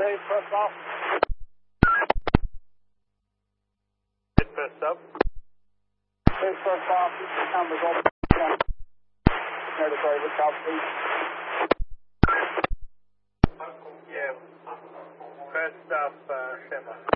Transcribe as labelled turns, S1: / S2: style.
S1: Dave, first off.
S2: First up.
S1: Dave, first off. Numbers over. Near the very south, please.
S2: Yeah. First up, Shema.